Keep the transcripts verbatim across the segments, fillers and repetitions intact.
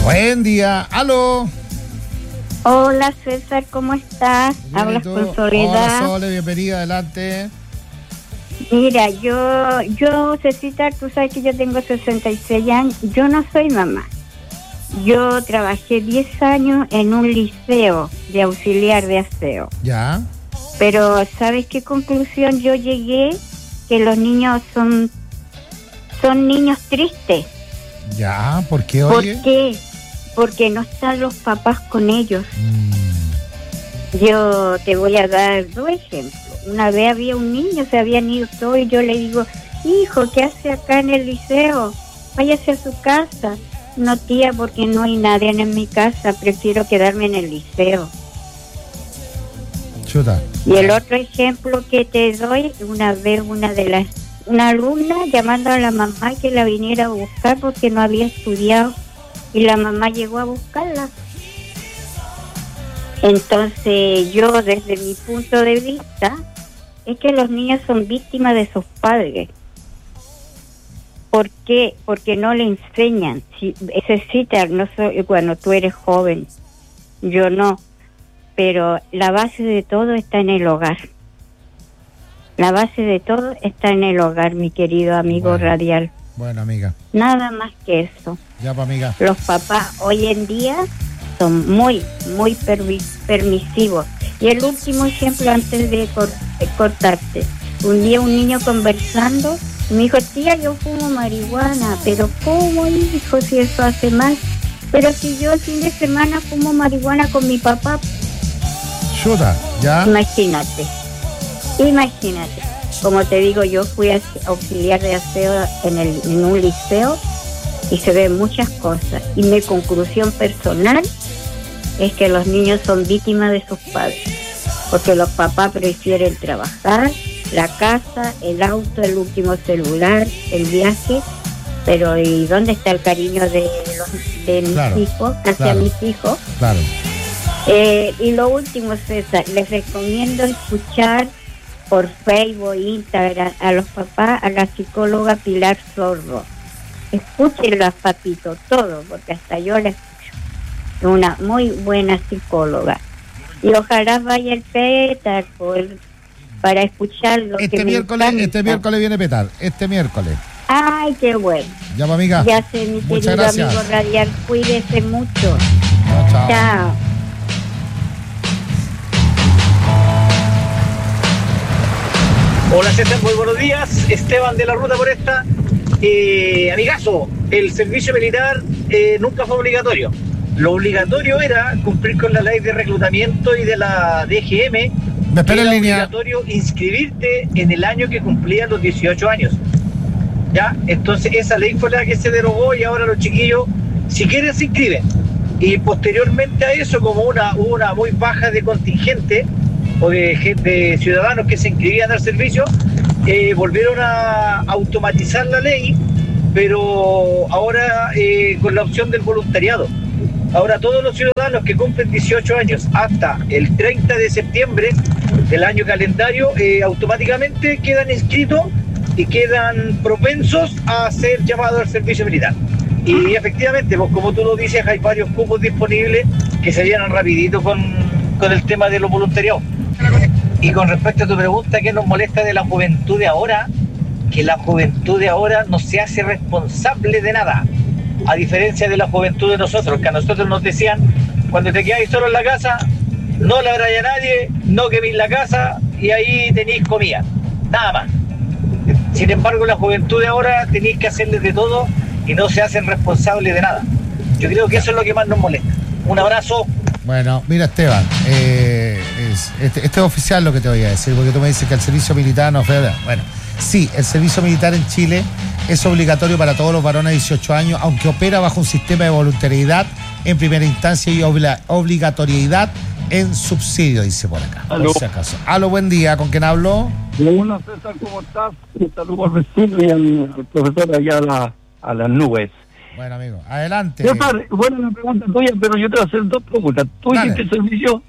Buen día, aló. Hola César, ¿cómo estás? Bien, Hablas ¿y tú? con Soledad. Hola Sole, bienvenida, adelante. Mira, yo, yo Cecita, tú sabes que yo tengo sesenta y seis años, yo no soy mamá. Yo trabajé diez años en un liceo de auxiliar de aseo. Ya. Pero ¿sabes qué conclusión yo llegué? Que los niños son, son niños tristes. Ya, ¿por qué, ¿Por oye? qué? Porque no están los papás con ellos. Mm. Yo te voy a dar dos ejemplos. Una vez había un niño, se habían ido todos y yo le digo, hijo, ¿qué hace acá en el liceo? Váyase a su casa. No, tía, porque no hay nadie en mi casa, prefiero quedarme en el liceo. Chuta. Y el otro ejemplo que te doy, una vez una de las, una alumna llamando a la mamá que la viniera a buscar porque no había estudiado y la mamá llegó a buscarla. Entonces yo desde mi punto de vista es que los niños son víctimas de sus padres. ¿Por qué? Porque no le enseñan. Si necesitan, no soy, bueno, tú eres joven, yo no, pero la base de todo está en el hogar. La base de todo está en el hogar, mi querido amigo Bueno. radial. Bueno, amiga. Nada más que eso. Ya, pa' amiga. Los papás hoy en día son muy, muy permi- permisivos. Y el último ejemplo antes de, cor- de cortarte. Un día un niño conversando, me dijo, tía, yo fumo marihuana. Pero ¿cómo, hijo, si eso hace mal? Pero si yo el fin de semana fumo marihuana con mi papá. Chuta, ya. Imagínate, imagínate. Como te digo, yo fui a- auxiliar de aseo en, el, en un liceo y se ven muchas cosas. Y mi conclusión personal es que los niños son víctimas de sus padres, porque los papás prefieren trabajar, la casa, el auto, el último celular, el viaje, pero ¿y dónde está el cariño de, los, de mis Claro, hijos, hacia claro. mis hijos? Claro. Eh, y lo último, César, les recomiendo escuchar por Facebook e Instagram a los papás, a la psicóloga Pilar Sordo. Escúchenla, papito, todo, porque hasta yo la escucho. Es una muy buena psicóloga. Y ojalá vaya el Petar por, para escucharlo. Este que me miércoles, encanta. este miércoles viene Petar. Este miércoles. Ay, qué bueno. Ya, pa' amiga. Ya sé, mi Muchas querido gracias. amigo radial, cuídese mucho. Chao, chao. Chao. Hola César, muy buenos días. Esteban de la Ruta por esta. Eh, amigazo, el servicio militar eh, nunca fue obligatorio. Lo obligatorio era cumplir con la ley de reclutamiento y de la D G M. Me espera en Era línea. obligatorio inscribirte en el año que cumplían los dieciocho años. ¿Ya? Entonces esa ley fue la que se derogó y ahora los chiquillos, si quieren, se inscriben. Y posteriormente a eso, como una, una muy baja de contingente o de, gente- de ciudadanos que se inscribían al servicio, eh, volvieron a automatizar la ley, pero ahora eh, con la opción del voluntariado. Ahora todos los ciudadanos que cumplen dieciocho años hasta el treinta de septiembre del año calendario eh, automáticamente quedan inscritos y quedan propensos a ser llamados al servicio militar. Y efectivamente, pues como tú lo dices, hay varios cupos disponibles que se llenan rapidito con, con el tema de los voluntariados. Y con respecto a tu pregunta, ¿qué nos molesta de la juventud de ahora? Que la juventud de ahora no se hace responsable de nada. A diferencia de la juventud de nosotros, que a nosotros nos decían, cuando te quedáis solo en la casa, no le abráis a nadie, no queméis la casa y ahí tenéis comida. Nada más. Sin embargo, la juventud de ahora tenéis que hacerles de todo y no se hacen responsables de nada. Yo creo que eso es lo que más nos molesta. Un abrazo. Bueno, mira Esteban, eh, es- este, este es oficial lo que te voy a decir, porque tú me dices que el servicio militar no fue... Bueno, sí, el servicio militar en Chile es obligatorio para todos los varones de dieciocho años, aunque opera bajo un sistema de voluntariedad en primera instancia y obla- obligatoriedad en subsidio, dice por acá. Aló. Por si acaso. Aló, buen día, ¿con quién hablo? Hola César, ¿cómo estás? Un saludo al vecino y al, al profesor allá a, la, a las nubes. Bueno, amigo, adelante. César, buena la pregunta tuya, pero yo te voy a hacer dos preguntas. ¿Tú Dale. hiciste servicio?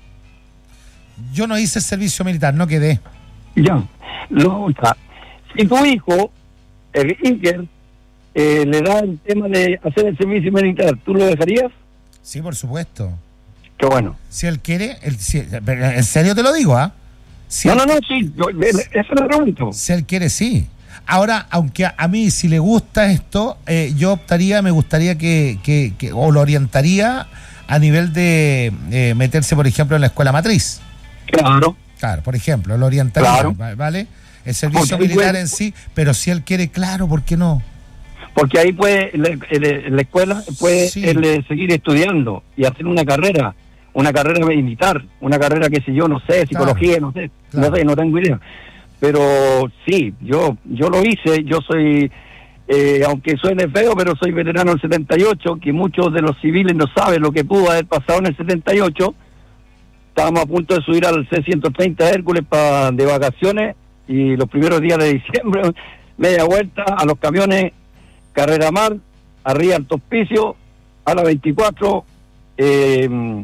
Yo no hice servicio militar, no quedé. Ya. Lo otra, si tu hijo, el Iker, eh, le da el tema de hacer el servicio militar, ¿tú lo dejarías? Sí, por supuesto. Qué bueno. Si él quiere, él, si, en serio te lo digo, ¿ah? ¿eh? Si no, él, no, no, sí, yo, eso lo pregunto. Si él quiere, sí. Ahora, aunque a, a mí si le gusta esto, eh, yo optaría, me gustaría que, que, que, o lo orientaría a nivel de eh, meterse, por ejemplo, en la escuela matriz. Claro. Claro, por ejemplo, lo orientaría, claro. ¿vale? El servicio porque militar puede, en sí, pero si él quiere, claro, ¿por qué no? Porque ahí puede, la, la escuela puede sí. él, seguir estudiando y hacer una carrera, una carrera militar, una carrera que sé yo, no sé, psicología, claro. no sé, claro. no sé, no tengo idea. Pero sí, yo yo lo hice, yo soy, eh, aunque suene feo, pero soy veterano del setenta y ocho, que muchos de los civiles no saben lo que pudo haber pasado en el setenta y ocho. Estábamos a punto de subir al C ciento treinta Hércules pa, de vacaciones y los primeros días de diciembre, media vuelta a los camiones, Carrera Mar, arriba Alto Hospicio, a la veinticuatro, eh,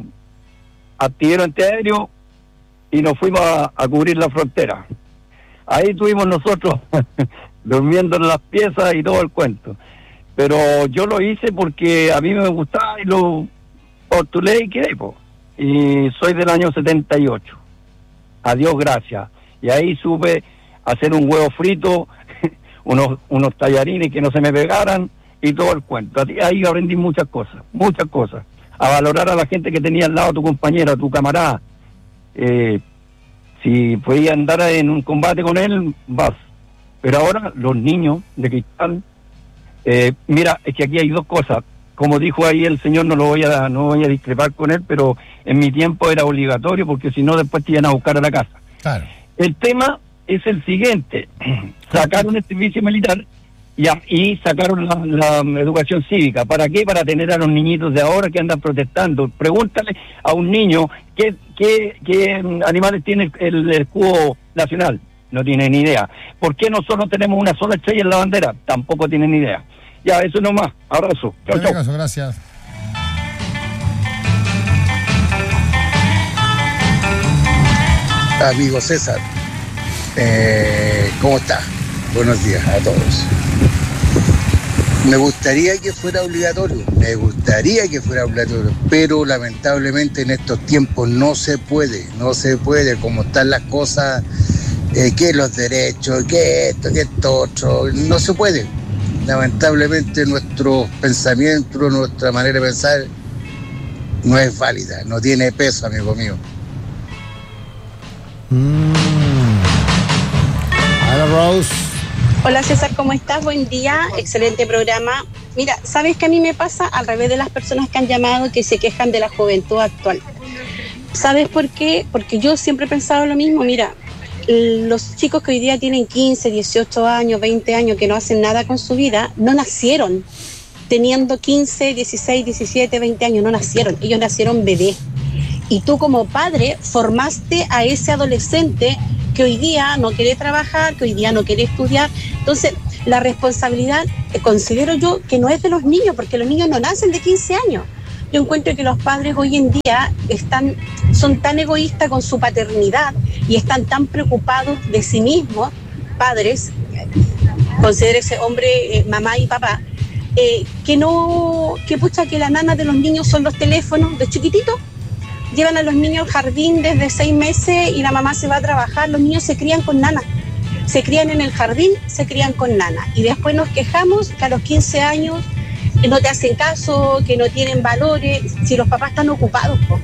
artillero antiaéreo y nos fuimos a, a cubrir la frontera. Ahí estuvimos nosotros durmiendo en las piezas y todo el cuento. Pero yo lo hice porque a mí me gustaba y lo postulé y quedé, po. Y soy del año setenta y ocho. Adiós, gracias. Y ahí supe hacer un huevo frito, unos unos tallarines que no se me pegaran y todo el cuento. Ahí aprendí muchas cosas, muchas cosas. A valorar a la gente que tenía al lado, tu compañera, tu camarada. Eh, si podía andar en un combate con él, vas. Pero ahora los niños de cristal, eh, mira, es que aquí hay dos cosas. Como dijo ahí el señor, no lo voy a no voy a discrepar con él, pero en mi tiempo era obligatorio porque si no después te iban a buscar a la casa. Claro. El tema es el siguiente: sacaron el servicio militar y, a, y sacaron la, la educación cívica. ¿Para qué? Para tener a los niñitos de ahora que andan protestando. Pregúntale a un niño qué, qué, qué animales tiene el, el escudo nacional. No tiene ni idea. ¿Por qué nosotros tenemos una sola estrella en la bandera? Tampoco tienen ni idea. Ya, eso nomás. Abrazo. Chau, chau. Caso, gracias. Amigo César, eh, ¿cómo está? Buenos días a todos. Me gustaría que fuera obligatorio, me gustaría que fuera obligatorio, pero lamentablemente en estos tiempos no se puede, no se puede, como están las cosas, eh, que los derechos, que esto, que esto otro, no se puede. Lamentablemente nuestro pensamiento, nuestra manera de pensar no es válida, no tiene peso, amigo mío. Mm. Hola, Rose. Hola, César, ¿cómo estás? Buen día, excelente programa. Mira, ¿sabes qué a mí me pasa? Al revés de las personas que han llamado que se quejan de la juventud actual. ¿Sabes por qué? Porque yo siempre he pensado lo mismo. Mira, los chicos que hoy día tienen quince, dieciocho años, veinte años, que no hacen nada con su vida, no nacieron teniendo quince, dieciséis, diecisiete, veinte años, no nacieron, ellos nacieron bebés. Y tú como padre formaste a ese adolescente que hoy día no quiere trabajar, que hoy día no quiere estudiar. Entonces, la responsabilidad, eh, considero yo, que no es de los niños, porque los niños no nacen de quince años. Yo encuentro que los padres hoy en día están, son tan egoístas con su paternidad y están tan preocupados de sí mismos, padres, considérese hombre, eh, mamá y papá, eh, que no, que pucha, que la nana de los niños son los teléfonos de chiquititos. Llevan a los niños al jardín desde seis meses y la mamá se va a trabajar. Los niños se crían con nana, se crían en el jardín, se crían con nana. Y después nos quejamos que a los quince años no te hacen caso, que no tienen valores, si los papás están ocupados. Po.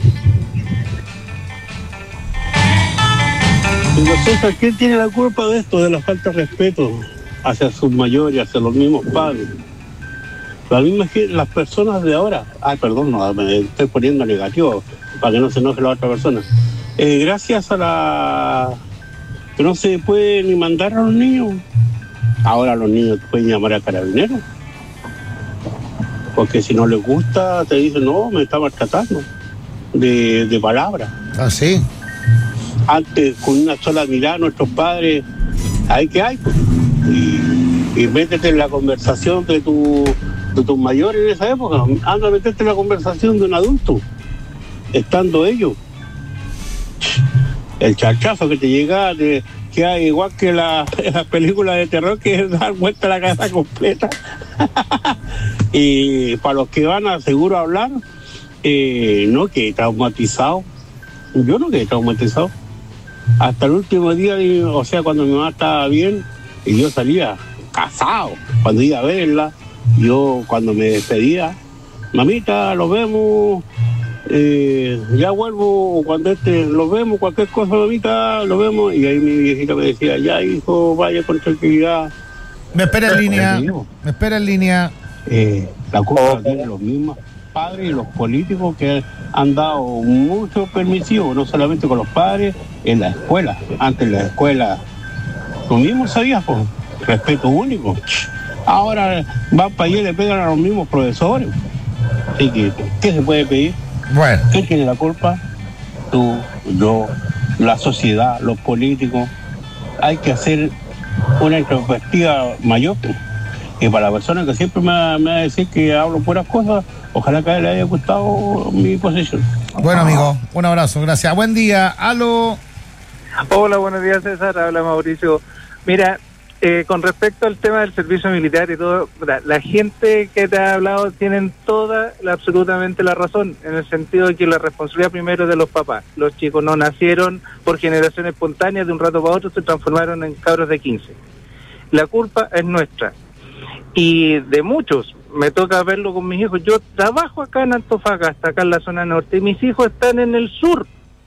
Entonces, ¿quién tiene la culpa de esto, de la falta de respeto hacia sus mayores, hacia los mismos padres? Las mismas que las personas de ahora. Ah, perdón, no, me estoy poniendo negativo para que no se enoje la otra persona. Eh, gracias a la... que no se puede ni mandar a los niños. Ahora los niños pueden llamar a carabineros. Porque si no les gusta, te dicen, no, me está maltratando. De, de palabras. Ah, sí. Antes, con una sola mirada, nuestros padres, hay que hay. Pues. Y, y métete en la conversación de tu... de tus mayores en esa época, anda a meterte en la conversación de un adulto, estando ellos. El charchazo que te llega, de, que hay igual que la, la película de terror, que es dar vuelta a la casa completa. Y para los que van a seguro hablar, eh, no quedé traumatizado. Yo no quedé traumatizado. Hasta el último día, o sea, cuando mi mamá estaba bien, y yo salía casado. Cuando iba a verla, yo cuando me despedía, mamita, los vemos, eh, ya vuelvo, cuando este, los vemos, cualquier cosa, mamita, los vemos. Y ahí mi viejita me decía, ya hijo, vaya con tranquilidad. Me espera en línea, me espera en línea. Eh, la culpa la tienen los mismos padres y los políticos que han dado mucho permisivo, no solamente con los padres, en la escuela. Antes en la escuela, tú mismo sabías, pues, respeto único. Ahora van para allá y le pegan a los mismos profesores. Así que, ¿qué se puede pedir? Bueno. ¿Quién tiene la culpa? Tú, yo, la sociedad, los políticos. Hay que hacer una introspectiva mayor. Y para la persona que siempre me va, me va a decir que hablo puras cosas, ojalá que a él le haya gustado mi posición. Bueno, amigo, un abrazo, gracias. Buen día, aló. Hola, buenos días, César, habla Mauricio. Mira, eh, con respecto al tema del servicio militar y todo, la, la gente que te ha hablado tienen toda, la, absolutamente la razón, en el sentido de que la responsabilidad primero es de los papás. Los chicos no nacieron por generación espontánea, de un rato para otro se transformaron en cabros de quince. La culpa es nuestra. Y de muchos, me toca verlo con mis hijos. Yo trabajo acá en Antofagasta, acá en la zona norte, y mis hijos están en el sur,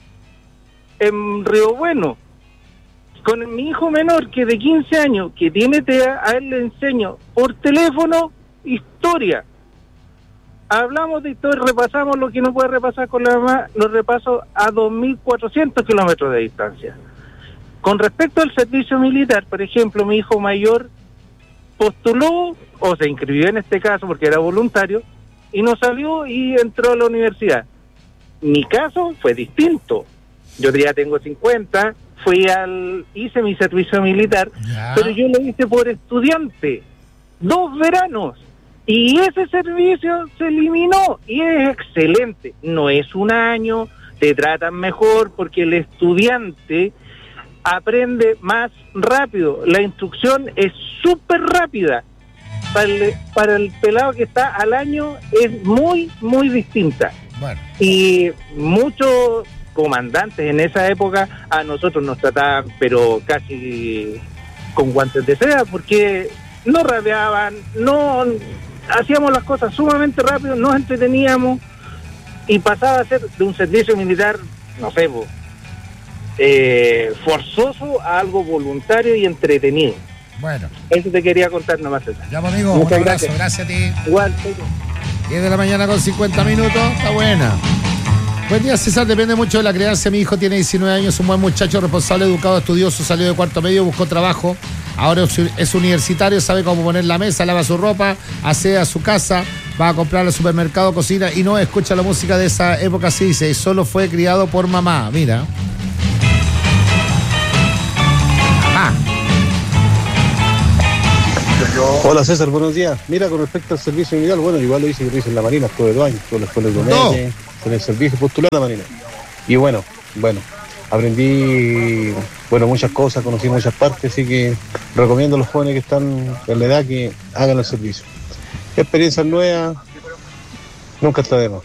en Río Bueno, con mi hijo menor, que de quince años, que tiene T E A, a él le enseño por teléfono historia. Hablamos de historia, repasamos lo que no puede repasar con la mamá, lo repaso a dos mil cuatrocientos kilómetros de distancia. Con respecto al servicio militar, por ejemplo, mi hijo mayor postuló, o se inscribió en este caso porque era voluntario, y no salió y entró a la universidad. Mi caso fue distinto. Yo ya tengo cincuenta, fui al, hice mi servicio militar, ya. Pero yo lo hice por estudiante, dos veranos, y ese servicio se eliminó, y es excelente. No es un año, te tratan mejor porque el estudiante aprende más rápido, la instrucción es súper rápida. Para el, para el pelado que está al año es muy, muy distinta. Bueno. Y muchos comandantes en esa época a nosotros nos trataban, pero casi con guantes de seda, porque no rabiaban, no hacíamos las cosas sumamente rápido, nos entreteníamos, y pasaba a ser de un servicio militar, no sé, eh, forzoso a algo voluntario y entretenido. Bueno. Eso te quería contar nomás. Ya, pues, amigo, muchas un abrazo, gracias. gracias a ti. Igual. diez de la mañana con cincuenta minutos, está buena. Buen día, César, depende mucho de la crianza. Mi hijo tiene diecinueve años, un buen muchacho, responsable, educado, estudioso, salió de cuarto medio, buscó trabajo, ahora es universitario, sabe cómo poner la mesa, lava su ropa, asea su casa, va a comprar al supermercado, cocina y no escucha la música de esa época, sí dice, solo fue criado por mamá, mira. Ah. Hola César, buenos días. Mira, con respecto al servicio militar, bueno, igual lo hice, yo lo hice en la Marina, estuve dos años, estuve en la escuela de comedia, en el servicio postulado en la Marina. Y bueno, bueno, aprendí, bueno, muchas cosas, conocí muchas partes, así que recomiendo a los jóvenes que están en la edad que hagan el servicio. Experiencias nuevas, nunca está de más.